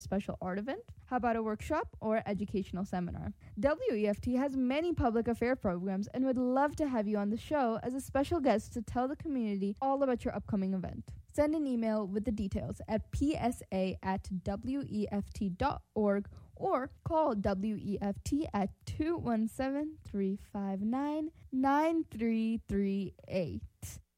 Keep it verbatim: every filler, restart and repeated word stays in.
special art event? How about a workshop or educational seminar? W E F T has many public affair programs and would love to have you on the show as a special guest to tell the community all about your upcoming event. Send an email with the details at p s a at w e f t dot org or call W E F T at two one seven, three five nine, nine three three eight.